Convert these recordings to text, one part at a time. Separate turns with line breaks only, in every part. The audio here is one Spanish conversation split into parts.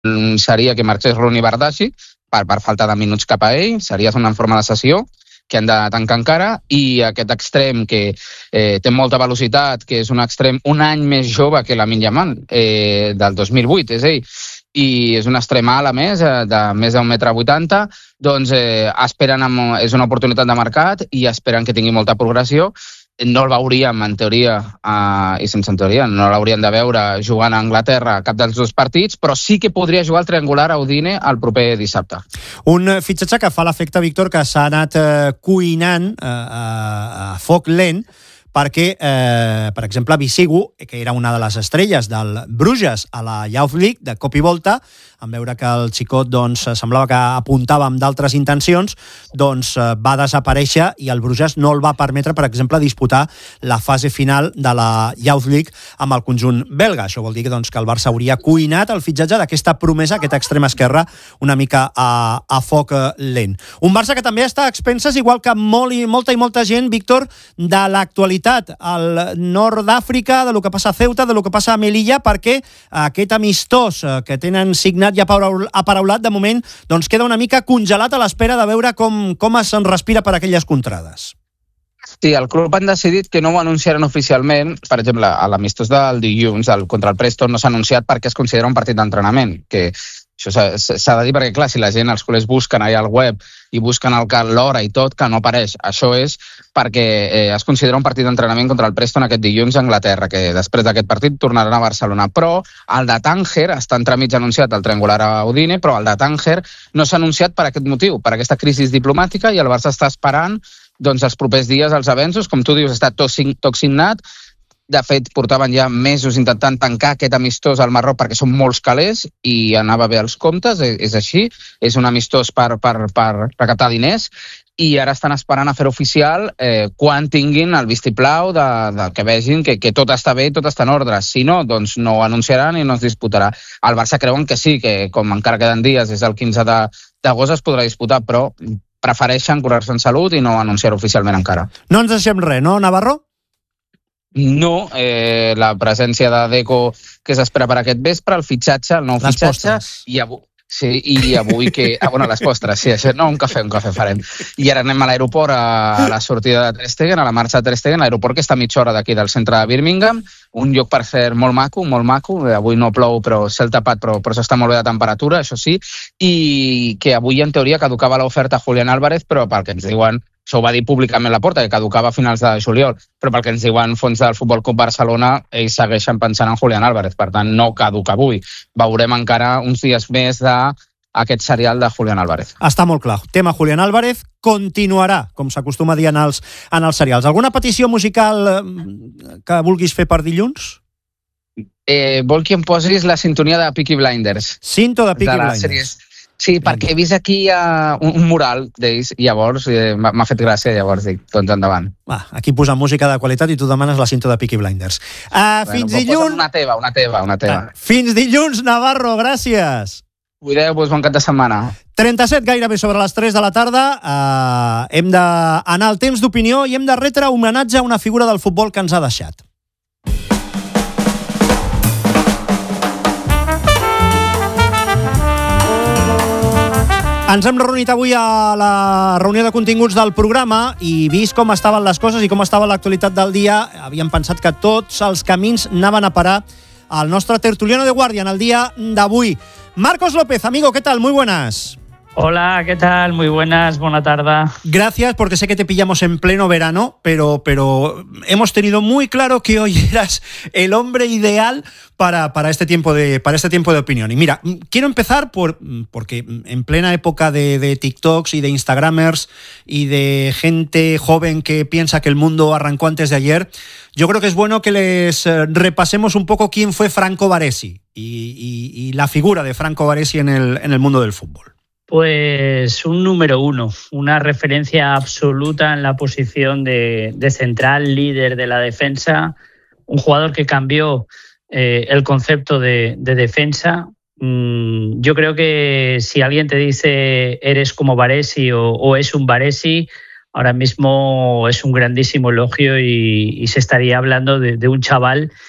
seria que marxés Rooney Bardghji per falta de minuts cap a ell, seria una forma de cessió que han de tancar encara, i aquest extrem que té molta velocitat, que és un extrem un any més jove que Lamine Yamal, del 2008, és ell, i és un extrem alt a més, de més d'un 1,80 m, doncs esperen, és una oportunitat de mercat i esperen que tingui molta progressió. No el veuríem, en teoria, i sense en teoria, no l'hauríem de veure jugant a Anglaterra cap dels dos partits, però sí que podria jugar el triangular a Udine el proper dissabte.
Un fitxatge que fa l'efecte, Víctor, que s'ha anat cuinant a foc lent, perquè, per exemple, Bisigu, que era una de les estrelles del Bruges a la Youth League, de cop i volta, en veure que el xicot semblava que apuntava amb d'altres intencions, va desaparèixer i el Bruges no el va permetre, per exemple, disputar la fase final de la Youth League amb el conjunt belga. Això vol dir que el Barça hauria cuinat el fitxatge d'aquesta promesa, aquest extrem esquerre, una mica a foc lent. Un Barça que també està a expenses, igual que molta gent, Víctor, de l'actualitat al nord d'Àfrica, de lo que passa a Ceuta, de lo que passa a Melilla, perquè aquest amistós que tenen signat i aparaulat, de moment, queda una mica congelat a l'espera de veure com es respira per aquelles contrades.
Sí, el club han decidit que no ho anunciaran oficialment. Per exemple, a l'amistós del dilluns contra el Preston no s'ha anunciat perquè es considera un partit d'entrenament, que això s'ha de dir perquè, clar, si la gent, els culers busquen allà al web i busquen l'hora i tot, que no apareix. Això és perquè es considera un partit d'entrenament contra el Preston aquest dilluns a Anglaterra, que després d'aquest partit tornaran a Barcelona. Però el de Tànger està entremig anunciat, el triangular a Udine, però el de Tànger no s'ha anunciat per aquest motiu, per aquesta crisi diplomàtica, i el Barça està esperant els propers dies els avenços. Com tu dius, està tot signat. De fet, portaven ja mesos intentant tancar aquest amistós al Marroc perquè són molts calés i anava bé els comptes, és així. És un amistós per recaptar diners, i ara estan esperant a fer oficial quan tinguin el vistiplau que vegin que tot està bé i tot està en ordre. Si no, doncs no ho anunciaran i no es disputarà. El Barça creuen que sí, que com encara queden dies, és el 15 d'agost, es podrà disputar, però prefereixen curar-se en salut i no anunciar oficialment encara.
No ens deixem res, no, Navarro?
No, la presència de Deco que s'espera per aquest vespre, el fitxatge, el nou fitxatge, i avui que... les postres, sí, això, no, un cafè farem. I ara anem a l'aeroport, a la sortida de Ter Stegen, a la marxa de Ter Stegen, l'aeroport que està a mitja hora d'aquí del centre de Birmingham, un lloc per fer molt maco, avui no plou, però cel tapat, però s'està molt bé de temperatura, això sí, i que avui en teoria caducava l'oferta a Julián Álvarez, però pel que ens diuen, això ho va dir públicament Laporta, que caducava a finals de juliol, però pel que ens diuen fons del Futbol Club Barcelona, ells segueixen pensant en Julián Álvarez, per tant no caduca avui. Veurem encara uns dies més d'aquest serial de Julián Álvarez.
Està molt clar. Tema Julián Álvarez continuarà, com s'acostuma a dir en els serials. Alguna petició musical que vulguis fer per dilluns?
Vol que em posis la sintonia de Peaky Blinders.
Cinto de Peaky Blinders.
Sí, perquè he vist aquí un mural d'ells, i llavors m'ha fet gràcia, llavors dic, doncs endavant.
Aquí posa música de qualitat i tu demanes la cinta de Peaky Blinders. Fins dilluns...
Una teva.
Fins dilluns, Navarro, gràcies.
Cuideu-vos, bon cap de setmana.
37, gairebé sobre les 3 de la tarda. Hem d'anar al temps d'opinió i hem de retre homenatge a una figura del futbol que ens ha deixat. Ens hem reunit avui a la reunió de continguts del programa i vist com estaven les coses i com estava l'actualitat del dia, havíem pensat que tots els camins anaven a parar al nostre tertuliano de guàrdia en el dia d'avui. Marcos López, amigo, ¿qué tal? Muy buenas.
Hola, ¿qué tal? Muy buenas, buena tarde.
Gracias, porque sé que te pillamos en pleno verano, pero hemos tenido muy claro que hoy eras el hombre ideal para este tiempo de opinión. Y mira, quiero empezar porque en plena época de TikToks y de Instagramers y de gente joven que piensa que el mundo arrancó antes de ayer, yo creo que es bueno que les repasemos un poco quién fue Franco Baresi y la figura de Franco Baresi en el mundo del fútbol.
Pues un número uno, una referencia absoluta en la posición de central, líder de la defensa, un jugador que cambió el concepto de defensa. Yo creo que si alguien te dice eres como Baresi o es un Baresi, ahora mismo es un grandísimo elogio y se estaría hablando de un chaval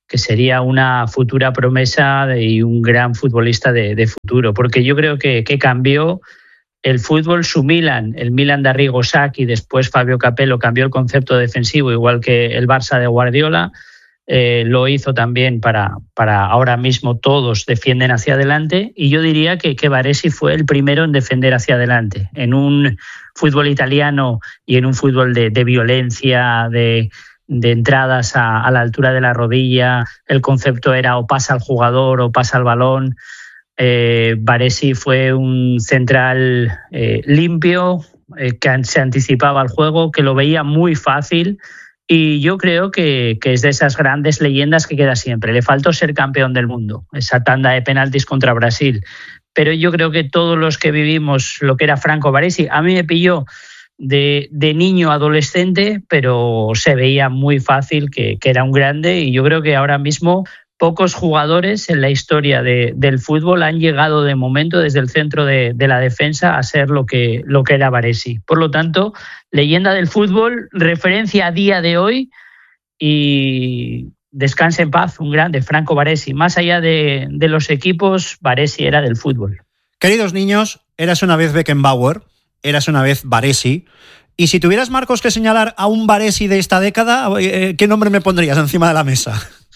que sería una futura promesa y un gran futbolista de futuro, porque yo creo que cambió el fútbol, su Milan, el Milan de Arrigo Sacchi y después Fabio Capello cambió el concepto defensivo, igual que el Barça de Guardiola. Lo hizo también para ahora mismo todos defienden hacia adelante, y yo diría que Baresi fue el primero en defender hacia adelante en un fútbol italiano y en un fútbol de violencia, de entradas a la altura de la rodilla. El concepto era o pasa al jugador o pasa al balón. Baresi fue un central limpio, que se anticipaba al juego, que lo veía muy fácil. Y yo creo que es de esas grandes leyendas que queda siempre. Le faltó ser campeón del mundo, esa tanda de penaltis contra Brasil. Pero yo creo que todos los que vivimos lo que era Franco Baresi, a mí me pilló de niño adolescente, pero se veía muy fácil que era un grande, y yo creo que ahora mismo pocos jugadores en la historia del fútbol han llegado de momento desde el centro de la defensa a ser lo que era Baresi. Por lo tanto, leyenda del fútbol, referencia a día de hoy, y descanse en paz, un grande, Franco Baresi. Más allá de los equipos, Baresi era del fútbol.
Queridos niños, eras una vez Beckenbauer, eras una vez Baresi, y si tuvieras, Marcos, que señalar a un Baresi de esta década, ¿qué nombre me pondrías encima de la mesa?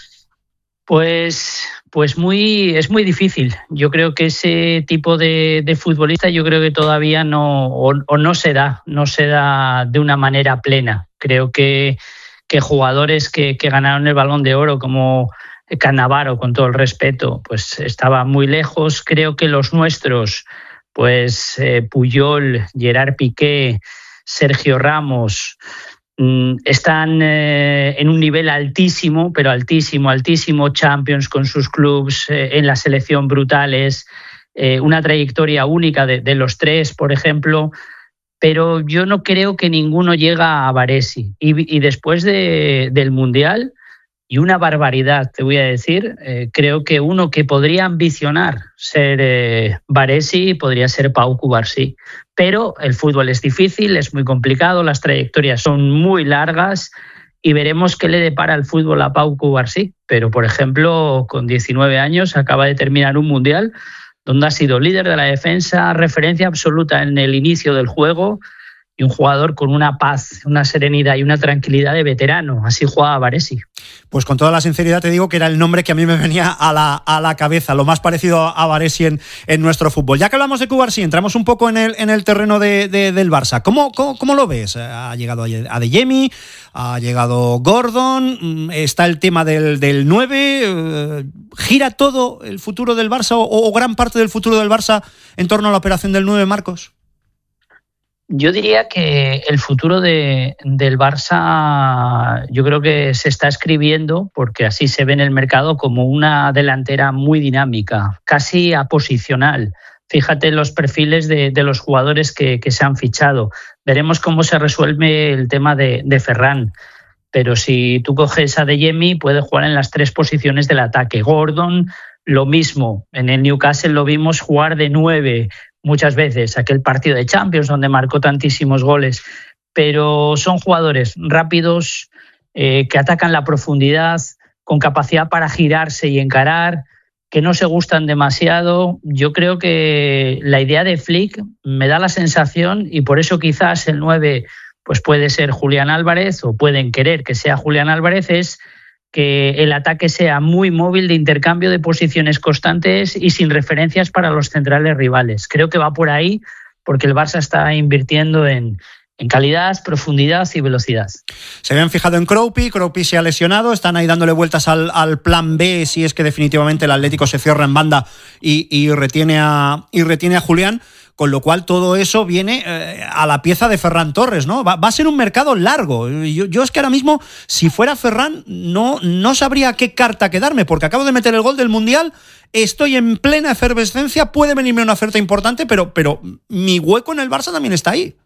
Pues es muy difícil. Yo creo que ese tipo de futbolista, yo creo que todavía no se da de una manera plena. Creo que jugadores que ganaron el Balón de Oro como Cannavaro, con todo el respeto, pues estaba muy lejos. Creo que los nuestros, pues Puyol, Gerard Piqué, Sergio Ramos, están en un nivel altísimo, pero altísimo, Champions con sus clubs, en la selección brutales, una trayectoria única de los tres, por ejemplo, pero yo no creo que ninguno llega a Baresi. Y después del Mundial, y una barbaridad, te voy a decir, creo que uno que podría ambicionar ser Baresi podría ser Pau Cubarsí. Pero el fútbol es difícil, es muy complicado, las trayectorias son muy largas, y veremos qué le depara el fútbol a Pau Cubarsí. Pero, por ejemplo, con 19 años acaba de terminar un Mundial donde ha sido líder de la defensa, referencia absoluta en el inicio del juego, y un jugador con una paz, una serenidad y una tranquilidad de veterano. Así jugaba Baresi.
Pues con toda la sinceridad te digo que era el nombre que a mí me venía a la cabeza, lo más parecido a Baresi en nuestro fútbol. Ya que hablamos de Cubarsí, entramos un poco en el terreno del Barça. ¿Cómo lo ves? Ha llegado Adeyemi, ha llegado Gordon, está el tema del 9. ¿Gira todo el futuro del Barça o gran parte del futuro del Barça en torno a la operación del 9, Marcos?
Yo diría que el futuro del Barça, yo creo que se está escribiendo, porque así se ve en el mercado, como una delantera muy dinámica, casi aposicional. Fíjate los perfiles de los jugadores que se han fichado. Veremos cómo se resuelve el tema de Ferran. Pero si tú coges a Adeyemi, puede jugar en las tres posiciones del ataque. Gordon, lo mismo. En el Newcastle lo vimos jugar de 9 muchas veces, aquel partido de Champions donde marcó tantísimos goles. Pero son jugadores rápidos, que atacan la profundidad, con capacidad para girarse y encarar, que no se gustan demasiado. Yo creo que la idea de Flick me da la sensación, y por eso quizás el 9 pues puede ser Julián Álvarez, o pueden querer que sea Julián Álvarez, es que el ataque sea muy móvil, de intercambio de posiciones constantes y sin referencias para los centrales rivales. Creo que va por ahí, porque el Barça está invirtiendo en calidad, profundidad y velocidad.
Se habían fijado en Kropi se ha lesionado, están ahí dándole vueltas al plan B, si es que definitivamente el Atlético se cierra en banda y retiene a Julián. Con lo cual todo eso viene a la pieza de Ferran Torres, ¿no? Va a ser un mercado largo. Yo es que ahora mismo, si fuera Ferran, no sabría qué carta quedarme, porque acabo de meter el gol del Mundial, estoy en plena efervescencia, puede venirme una oferta importante, pero mi hueco en el Barça también está ahí.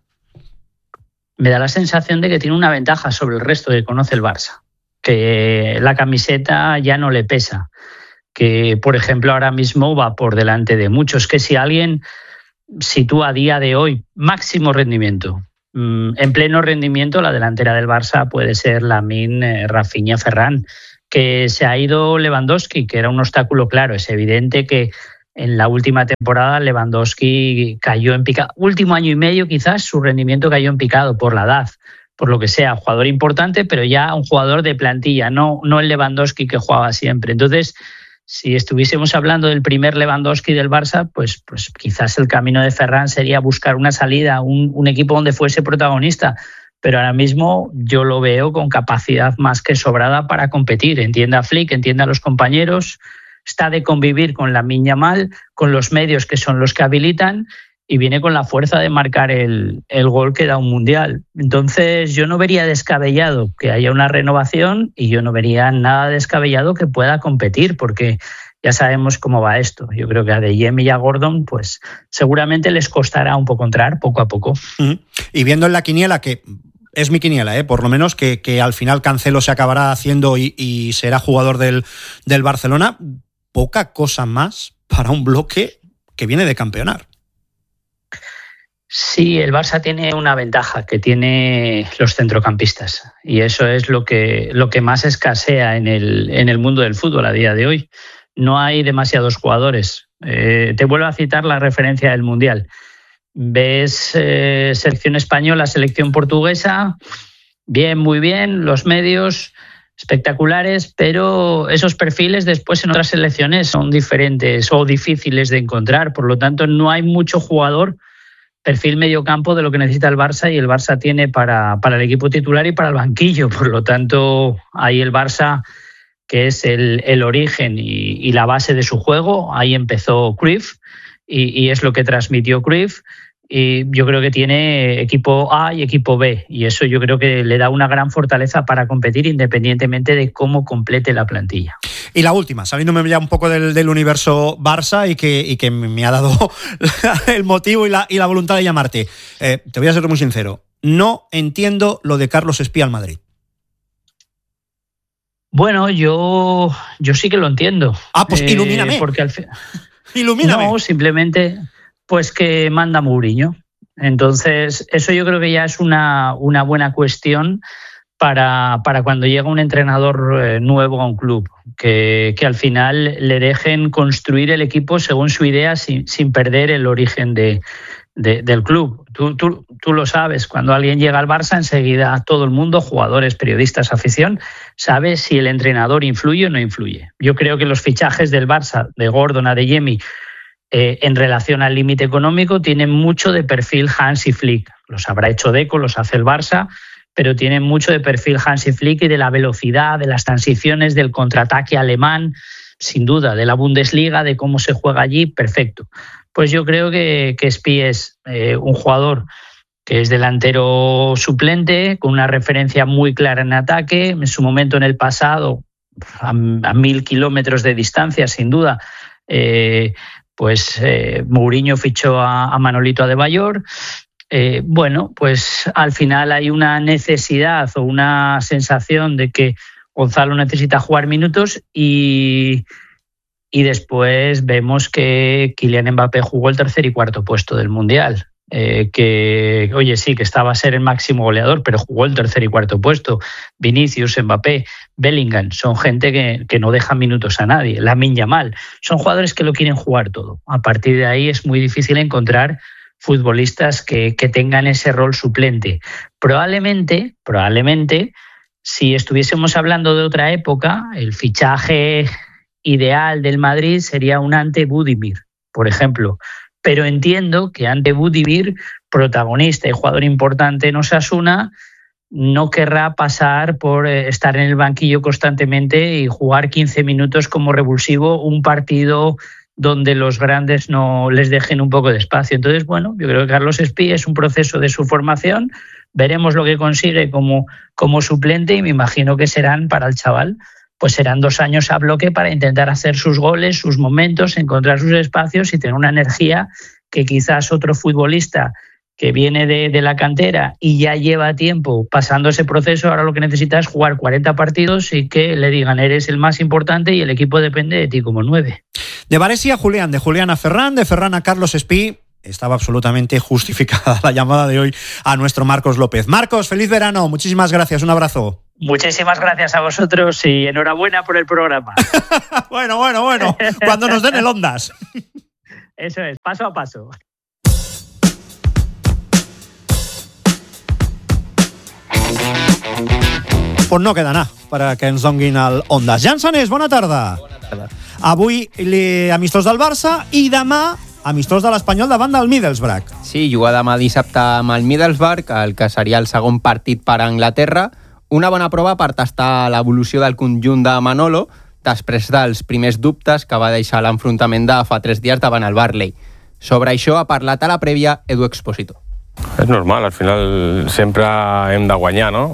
Me da la sensación de que tiene una ventaja sobre el resto que conoce el Barça, que la camiseta ya no le pesa, que, por ejemplo, ahora mismo va por delante de muchos, que si alguien sitúa a día de hoy máximo rendimiento, en pleno rendimiento, la delantera del Barça puede ser Lamine, Rafinha, Ferran. que se ha ido Lewandowski, que era un obstáculo claro. Es evidente que en la última temporada Lewandowski cayó en picado. Último año y medio quizás su rendimiento cayó en picado por la edad, por lo que sea, jugador importante, pero ya un jugador de plantilla, no el Lewandowski que jugaba siempre. Entonces, si estuviésemos hablando del primer Lewandowski del Barça, pues quizás el camino de Ferran sería buscar una salida, un equipo donde fuese protagonista. Pero ahora mismo yo lo veo con capacidad más que sobrada para competir. Entiende a Flick, entiende a los compañeros, está de convivir con Lamine Yamal, con los medios que son los que habilitan, y viene con la fuerza de marcar el gol que da un mundial. Entonces yo no vería descabellado que haya una renovación y yo no vería nada descabellado que pueda competir, porque ya sabemos cómo va esto. Yo creo que a Adeyemi y a Gordon pues seguramente les costará un poco entrar poco a poco.
Y viendo en la quiniela, que es mi quiniela, por lo menos que al final Cancelo se acabará haciendo y será jugador del Barcelona, poca cosa más para un bloque que viene de campeonar.
Sí, el Barça tiene una ventaja, que tiene los centrocampistas, y eso es lo que más escasea en el mundo del fútbol a día de hoy. No hay demasiados jugadores. Te vuelvo a citar la referencia del Mundial. Ves selección española, selección portuguesa, bien, muy bien, los medios espectaculares, pero esos perfiles después en otras selecciones son diferentes o difíciles de encontrar. Por lo tanto, no hay mucho jugador perfil mediocampo de lo que necesita el Barça, y el Barça tiene para el equipo titular y para el banquillo. Por lo tanto, ahí el Barça, que es el origen y la base de su juego, ahí empezó Cruyff y es lo que transmitió Cruyff. Y yo creo que tiene equipo A y equipo B, y eso yo creo que le da una gran fortaleza para competir independientemente de cómo complete la plantilla.
Y la última, saliéndome ya un poco del universo Barça y que me ha dado el motivo y la voluntad de llamarte. Te voy a ser muy sincero, no entiendo lo de Carlos Espí al Madrid.
Bueno, yo sí que lo entiendo.
Pues ilumíname.
Porque
ilumíname.
No, simplemente pues que manda Mourinho. Entonces, eso yo creo que ya es una buena cuestión para cuando llega un entrenador nuevo a un club, que al final le dejen construir el equipo según su idea sin perder el origen del club. Tú lo sabes, cuando alguien llega al Barça, enseguida todo el mundo, jugadores, periodistas, afición, sabe si el entrenador influye o no influye. Yo creo que los fichajes del Barça, de Gordon, Adeyemi, en relación al límite económico, tienen mucho de perfil Hansi Flick. Los habrá hecho Deco, los hace el Barça, pero tienen mucho de perfil Hansi Flick y de la velocidad, de las transiciones, del contraataque alemán, sin duda, de la Bundesliga, de cómo se juega allí, perfecto. Pues yo creo que Espí es un jugador que es delantero suplente, con una referencia muy clara en ataque, en su momento en el pasado, a 1000 kilómetros de distancia, sin duda, Mourinho fichó a Manolito Adebayor. Bueno, pues al final hay una necesidad o una sensación de que Gonzalo necesita jugar minutos y después vemos que Kylian Mbappé jugó el tercer y cuarto puesto del Mundial. Que estaba a ser el máximo goleador, pero jugó el tercer y cuarto puesto. Vinicius, Mbappé, Bellingham, son gente que no deja minutos a nadie. Lamine Yamal, son jugadores que lo quieren jugar todo. A partir de ahí es muy difícil encontrar futbolistas que tengan ese rol suplente. Probablemente, si estuviésemos hablando de otra época, el fichaje ideal del Madrid sería un Ante Budimir, por ejemplo. Pero entiendo que Ante Budimir, protagonista y jugador importante en Osasuna, no querrá pasar por estar en el banquillo constantemente y jugar 15 minutos como revulsivo un partido donde los grandes no les dejen un poco de espacio. Entonces, bueno, yo creo que Carlos Espí es un proceso de su formación. Veremos lo que consigue como suplente y me imagino que serán para el chaval, pues serán 2 años a bloque para intentar hacer sus goles, sus momentos, encontrar sus espacios y tener una energía que quizás otro futbolista que viene de la cantera y ya lleva tiempo pasando ese proceso, ahora lo que necesita es jugar 40 partidos y que le digan eres el más importante y el equipo depende de ti como 9.
De Varesi a Julián, de Julián a Ferran, de Ferran a Carlos Espí. Estaba absolutamente justificada la llamada de hoy a nuestro Marcos López. Marcos, feliz verano, muchísimas gracias, un abrazo.
Muchísimas gracias a vosotros y enhorabuena por el programa.
Bueno. Cuando nos den el Ondas.
Eso es, paso a paso.
Pues no queda anar perquè ens donguin el Ondas. Jan Sanés, bona tarda.
Bona tarda.
Avui amistós del Barça i demà amistós de l'Espanyol davant del Middlesbrough.
Sí, jugar demà dissabte amb el Middlesbrough, el que seria el segon partit per a Anglaterra. Una bona prova per tastar l'evolució del conjunt de Manolo després dels primers dubtes que va deixar l'enfrontament de fa 3 dies davant el Burnley. Sobre això ha parlat a la prèvia Edu Expósito.
És normal, al final sempre hem de guanyar, no?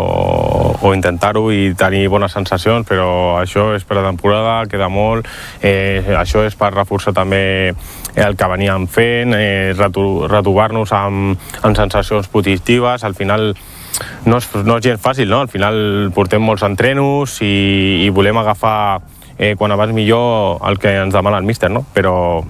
O intentar-ho i tenir bones sensacions, però això és per la temporada, queda molt, això és per reforçar també el que veníem fent, retrobar-nos amb sensacions positives. Al final no és gens fàcil, no? Al final portem molts entrenos i volem agafar quan abans millor el que ens demana el míster, no? Però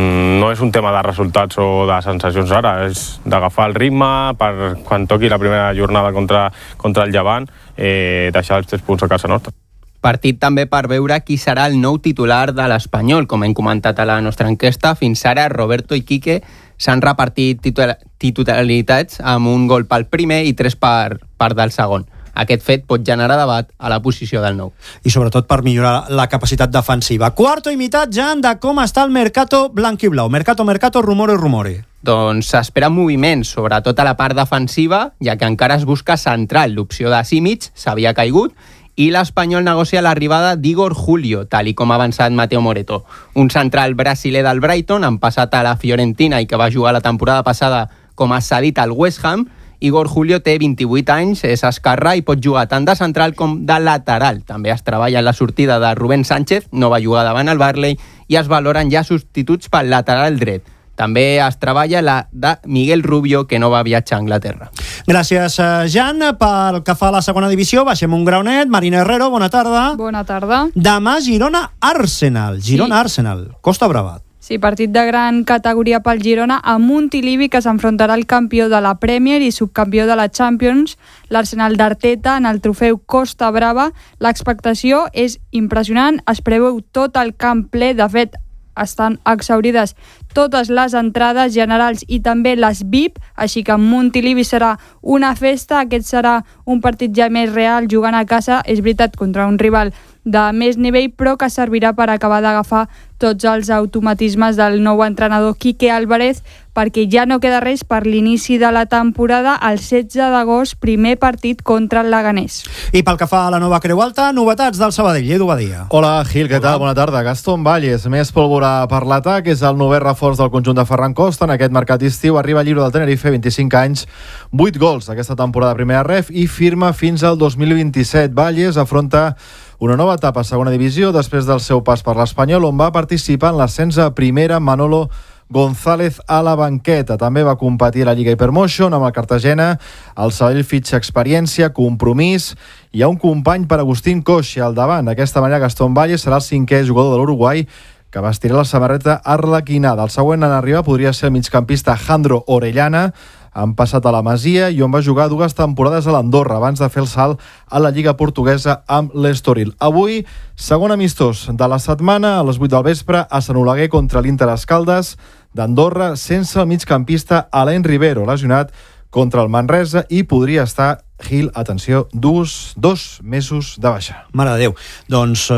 no és un tema de resultats o de sensacions ara, és d'agafar el ritme per quan toqui la primera jornada contra el Llevant, deixar els 3 punts a casa nostra.
Partit també per veure qui serà el nou titular de l'Espanyol. Com hem comentat a la nostra enquesta, fins ara Roberto i Quique s'han repartit titularitats amb un gol pel primer i 3 per part del segon. Aquest fet pot generar debat a la posició del nou.
I sobretot per millorar la capacitat defensiva. Quarto i mitat, Jan, de com està el mercato blanc-i-blau. Mercato, rumore.
Doncs s'espera moviments, sobretot a la part defensiva, ja que encara es busca central. L'opció de Simic s'havia caigut i l'Espanyol negocia l'arribada d'Igor Julio, tal i com ha avançat Mateo Moreto. Un central brasiler del Brighton, han passat a la Fiorentina i que va jugar la temporada passada com a cedit al West Ham. Igor Julio té 28 anys, és esquerrà i pot jugar tant de central com de lateral. També es treballa en la sortida de Rubén Sánchez, no va jugar davant el Burnley, i es valoren ja substituts pel lateral dret. També es treballa la de Miguel Rubio, que no va viatjar a Anglaterra.
Gràcies, Jan. Pel que fa a la segona divisió, baixem un graunet. Marina Herrero, bona tarda.
Bona tarda.
Demà Girona-Arsenal. Girona-Arsenal. Costa Brava.
Sí, partit de gran categoria pel Girona amb Montilivi, que s'enfrontarà al campió de la Premier i subcampió de la Champions, l'Arsenal d'Arteta, en el trofeu Costa Brava. L'expectació és impressionant, es preveu tot el camp ple, de fet estan exhaurides totes les entrades generals i també les VIP, així que Montilivi serà una festa. Aquest serà un partit ja més real, jugant a casa, és veritat, contra un rival de més nivell, però que servirà per acabar d'agafar tots els automatismes del nou entrenador Quique Álvarez, perquè ja no queda res per l'inici de la temporada. El 16 d'agost, primer partit contra el Leganés.
I pel que fa a la nova Creu Alta, novetats del Sabadell. Edu Badia.
Hola, Gil, què tal? Bona tarda. Gastón Valles, més pólvora per l'atac, és el novè reforç del conjunt de Ferran Costa. En aquest mercat estiu arriba lliure del Tenerife, 25 anys, 8 gols aquesta temporada de primera ref i firma fins al 2027. Valles afronta una nova etapa a segona divisió després del seu pas per l'Espanyol, on va participar en l'ascens a primera Manolo González a la banqueta. També va competir a la Lliga Hypermotion amb el Cartagena. El Sabadell fitxa experiència, compromís. Hi ha un company per Agustín Coixi al davant. D'aquesta manera, Gastón Valles serà el 5è jugador de l'Uruguai que vestirà la samarreta arlequinada. El següent en arribar podria ser el migcampista Jandro Orellana. Han passat a la Masia i on va jugar 2 temporades a l'Andorra abans de fer el salt a la Lliga Portuguesa amb l'Estoril. Avui, segon amistós de la setmana, a les 8 del vespre, a Sant Oleguer contra l'Inter Escaldes d'Andorra, sense el migcampista Alain Rivero, lesionat contra el Manresa, i podria estar, Gil, atenció, 2 mesos de baixa.
Mare de Déu. Doncs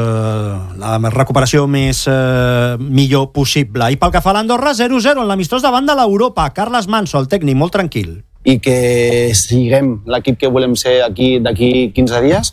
la recuperació més millor possible. I pel que fa a l'Andorra, 0-0 en l'amistós davant de l'Europa. Carles Manso, el tècnic, molt tranquil.
I que siguem l'equip que volem ser aquí d'aquí 15 dies,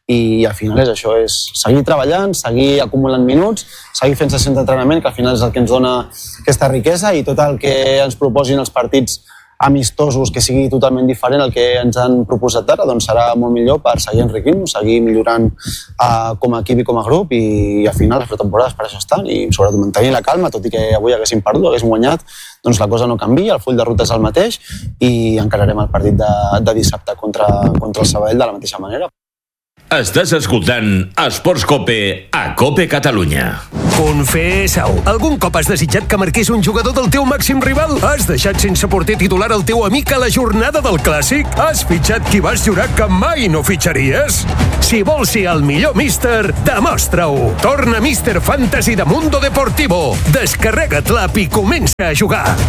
i al final és això, és seguir treballant, seguir acumulant minuts, seguir fent sessions d'entrenament, que al final és el que ens dona aquesta riquesa, i tot el que ens proposin els partits amistosos, que sigui totalment diferent al que ens han proposat ara, doncs serà molt millor per seguir enriquint-nos, seguir millorant com a equip i com a grup, i al final les pretemporades per això estan, i sobretot mantenir la calma, tot i que avui haguéssim perdut, haguéssim guanyat, doncs la cosa no canvia, el full de ruta és el mateix, i encararem el partit de dissabte contra el Sabadell de la mateixa manera.
Estàs escoltant Esports Cope a Cope Catalunya.
Confessa-ho. Algun cop has desitjat que marqués un jugador del teu màxim rival? Has deixat sense porter titular el teu amic a la jornada del Clàssic? Has fitxat qui vas jurar que mai no fitxaries? Si vols ser el millor míster, demostra-ho. Torna Míster Fantasy de Mundo Deportivo. Descarrega't l'app i comença a jugar.